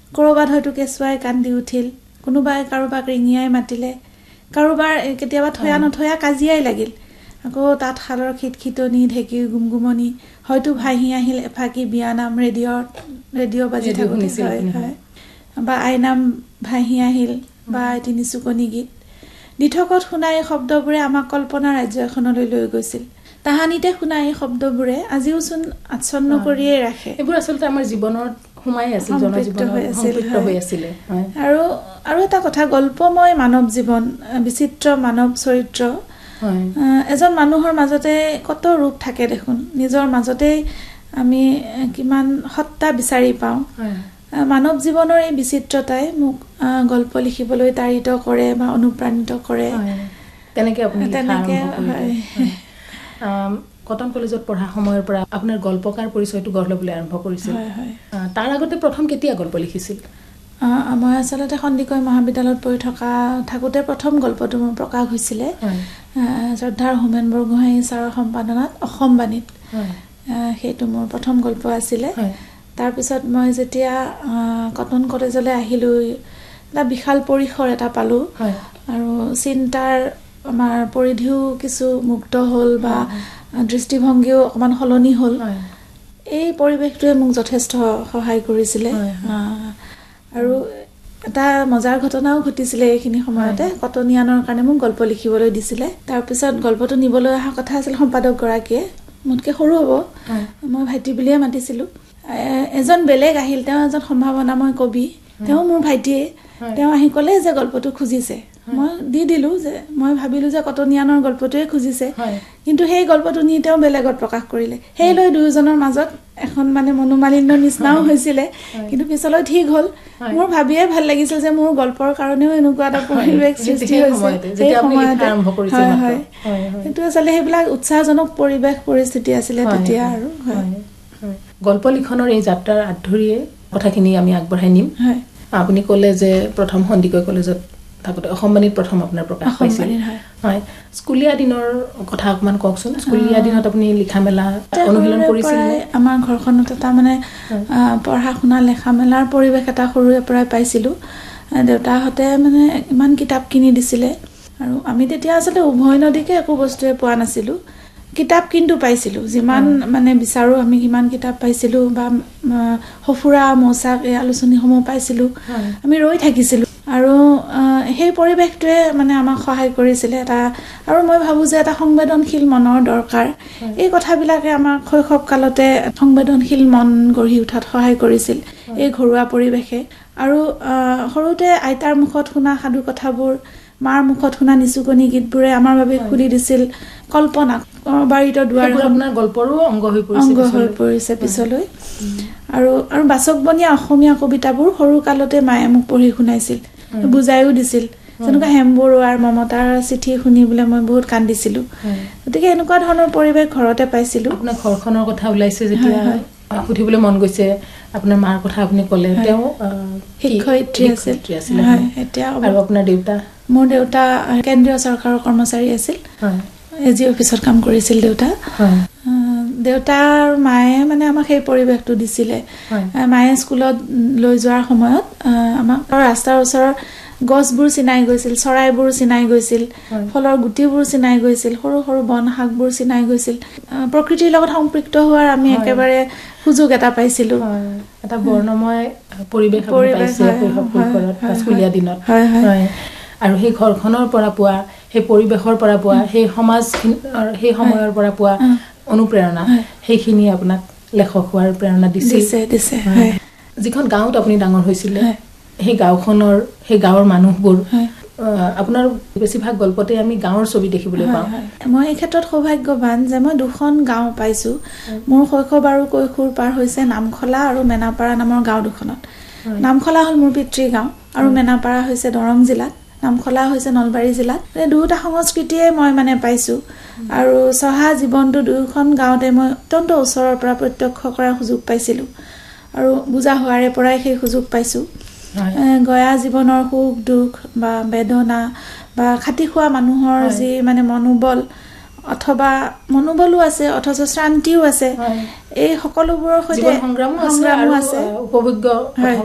কৰবাত হয়তো কেঁচুৱাই কান্দি উঠিল কোনোবাই কাৰোবাক ৰিঙিয়াই মাতিলে কাৰোবাৰ কেতিয়াবা থয়া নথয়া কাজিয়াই লাগিল আকৌ তাত শালৰ খিটখিটনি ঢেঁকীৰ গুমগুমনি হয়তো ভাহি আহিল এফাকি বিয়ানাম ৰেডিঅ' বাজি থাকোঁতে হয় বা আইনাম ভাহি আহিল বা তিনিচুকনি গীত দিঠকত শুনা এই শব্দবোৰে আমাক কল্পনা ৰাজ্য এখনলৈ লৈ গৈছিল তাহানিতে শুনা এই শব্দবোৰে আজিও চোন আচ্ছন্ন কৰিয়ে ৰাখে এইবোৰ আচলতে আমাৰ জীৱনত সোমাই আছিল জনজীৱনত সম্পৃক্ত হৈ আছিল আৰু এটা কথা গল্পময় মানৱ জীৱন বিচিত্ৰ মানৱ চৰিত্ৰ এজন মানুহৰ মাজতে কত ৰূপ থাকে দেখোন নিজৰ মাজতেই আমি কিমান সত্তা বিচাৰি পাওঁ মানৱ জীৱনৰ এই বিচিত্ৰতাই মোক গল্প লিখিবলৈ তাৰিত কৰে বা অনুপ্ৰাণিত কৰে তেনেকে আপুনি কটন কলেজত পঢ়া সময়ৰ পৰা আপোনাৰ গল্পকাৰ পৰিচয়টো গঢ় ল'বলৈ আৰম্ভ কৰিছিল তাৰ আগতে প্ৰথম কেতিয়া গল্প লিখিছিল মই আচলতে সন্দিকৈ মহাবিদ্যালয়ত পঢ়ি থাকোঁতে প্ৰথম গল্পটো মোৰ প্ৰকাশ হৈছিলে শ্ৰদ্ধাৰ হোমেন বৰগোহাঁই ছাৰৰ সম্পাদনাত অসমবাণীত সেইটো মোৰ প্ৰথম গল্প আছিলে তাৰপিছত মই যেতিয়া কটন কলেজলৈ আহিলোঁ এটা বিশাল পৰিসৰ এটা পালোঁ আৰু চিন্তাৰ আমাৰ পৰিধিও কিছু মুক্ত হ'ল বা দৃষ্টিভংগীও অকণমান সলনি হ'ল এই পৰিৱেশটোৱে মোক যথেষ্ট সহায় কৰিছিলে আৰু এটা মজাৰ ঘটনাও ঘটিছিলে এইখিনি সময়তে কটনিয়ানৰ কাৰণে মোক গল্প লিখিবলৈ দিছিলে তাৰপিছত গল্পটো নিবলৈ অহা কথা আছিল সম্পাদকগৰাকীয়ে মোতকৈ সৰু হ'ব মই ভাইটি বুলিয়ে মাতিছিলোঁ এজন বেলেগ আহিল তেওঁ এজন সম্ভাৱনাময় কবি তেওঁ মোৰ ভাইটিয়ে তেওঁ আহি ক'লে যে গল্পটো খুজিছে মই দি দিলোঁ যে মই ভাবিলোঁ যে কটনিয়ানৰ গল্পটোৱে খুজিছে কিন্তু সেই গল্পটো নি তেওঁ বেলেগত প্ৰকাশ কৰিলে সেই লৈ দুয়োজনৰ মাজত এখন মানে মনোমালিন্য নিচিনাও হৈছিলে কিন্তু পিছলৈ ঠিক হ'ল মোৰ ভাবিয়ে ভাল লাগিছিল যে মোৰ গল্পৰ কাৰণেও এনেকুৱা এটা পৰিৱেশ সৃষ্টি হৈছে সেই সময়তে সেইটো আচলতে সেইবিলাক উৎসাহজনক পৰিৱেশ পৰিস্থিতি আছিলে তেতিয়া আৰু গল্প লিখনৰ এই যাত্ৰাৰ আঁত ধৰিয়ে কথাখিনি আমি আগবঢ়াই নিম আপুনি ক'লে যে প্ৰথম সন্দিকৈ কলেজত থাকোঁতে অসমবাণীত প্ৰথম আপোনাৰ প্ৰকাশ পাইছিল হয় স্কুলীয়া দিনৰ কথা অকণমান কওকচোন স্কুলীয়া দিনত আপুনি লিখা মেলা অনুশীলন কৰিছিল আমাৰ ঘৰখনত এটা মানে পঢ়া শুনা লেখা মেলাৰ পৰিৱেশ এটা সৰুৰে পৰাই পাইছিলোঁ দেউতাহঁতে মানে ইমান কিতাপ কিনি দিছিলে আৰু আমি তেতিয়া আচলতে উভয় নদীকে একো বস্তুৱে পোৱা নাছিলোঁ কিতাপ কিন্তু পাইছিলোঁ যিমান মানে বিচাৰোঁ আমি সিমান কিতাপ পাইছিলোঁ বা সফুৰা মৌচাক এই আলোচনীসমূহ পাইছিলোঁ আমি ৰৈ থাকিছিলোঁ আৰু সেই পৰিৱেশটোৱে মানে আমাক সহায় কৰিছিলে এটা আৰু মই ভাবোঁ যে এটা সংবেদনশীল মনৰ দৰকাৰ এই কথাবিলাকে আমাক শৈশৱ কালতে সংবেদনশীল মন গঢ়ি উঠাত সহায় কৰিছিল এই ঘৰুৱা পৰিৱেশে আৰু সৰুতে আইতাৰ মুখত শুনা সাধু কথাবোৰ মাৰ মুখত শুনা নিচুকনি গীতবোৰে আমাৰ বাবে খুলি দিছিল কল্পনা বাৰিত দুৱাৰ আপোনাৰ গল্পৰো অংগ হৈ পৰিছে পিছলৈ আৰু বাচকবনীয়া অসমীয়া কবিতাবোৰ সৰু কালতে মায়ে মোক পঢ়ি শুনাইছিল বুজাইও দিছিল যেনেকুৱা হেমবৰুৱাৰ মমতাৰ চিঠি শুনিবলৈ মই বহুত কান্দিছিলোঁ গতিকে এনেকুৱা ধৰণৰ পৰিৱেশ ঘৰতে পাইছিলোঁ আপোনাৰ ঘৰখনৰ কথা ওলাইছে যেতিয়া সুধিবলৈ মন গৈছে আপোনাৰ মাৰ কথা আপুনি ক'লে তেওঁ শিক্ষয়িত্ৰী আছিল এতিয়া আৰু আপোনাৰ দেউতা মোৰ দেউতা কেন্দ্ৰীয় চৰকাৰৰ কৰ্মচাৰী আছিল এজি অফিচত কাম কৰিছিল দেউতাৰ মায়ে মানে আমাক সেই পৰিৱেশটো দিছিলে মায়ে স্কুলত লৈ যোৱাৰ সময়ত আমাক ৰাস্তাৰ ওচৰৰ গছবোৰ চিনাই গৈছিল চৰাইবোৰ চিনাই গৈছিল ফলৰ গুটিবোৰ চিনাই গৈছিল সৰু সৰু বন শাকবোৰ চিনাই গৈছিল প্ৰকৃতিৰ লগত সম্পৃক্ত হোৱাৰ আমি একেবাৰে সুযোগ এটা পাইছিলোঁ এটা বৰ্ণময় পৰিৱেশ স্কুলীয়া দিনত আৰু সেই ঘৰখনৰ পৰা পোৱা সেই পৰিৱেশৰ পৰা পোৱা সেই সমাজ সেই সময়ৰ পৰা পোৱা অনুপ্ৰেৰণা সেইখিনি আপোনাক লেখক হোৱাৰ প্ৰেৰণা দিছে যিখন গাঁৱত আপুনি ডাঙৰ হৈছিলে সেই গাঁওখনৰ সেই গাঁৱৰ মানুহবোৰ আপোনাৰ বেছিভাগ গল্পতে আমি গাঁৱৰ ছবি দেখিবলৈ পাওঁ মই এই ক্ষেত্ৰত সৌভাগ্যৱান যে মই দুখন গাঁও পাইছোঁ মোৰ শৈশৱ আৰু কৈশোৰ পাৰ হৈছে নামখলা আৰু মেনাপাৰা নামৰ গাঁও দুখনত নামখলা হ'ল মোৰ পিতৃৰ গাঁও আৰু মেনাপাৰা হৈছে দৰং জিলাত নামখলা হৈছে নলবাৰী জিলাত দুয়োটা সংস্কৃতিয়ে মই মানে পাইছোঁ আৰু চহা জীৱনটো দুয়োখন গাঁৱতে মই অত্যন্ত ওচৰৰ পৰা প্ৰত্যক্ষ কৰাৰ সুযোগ পাইছিলোঁ আৰু বুজা হোৱাৰে পৰাই সেই সুযোগ পাইছোঁ গয়া জীৱনৰ সুখ দুখ বা বেদনা বা খাটি খোৱা মানুহৰ যি মানে মনোবল অথবা মনোবলো আছে অথচ শ্ৰান্তিও আছে এই সকলোবোৰৰ সৈতে সংগ্ৰামো আছে উপভোগ্য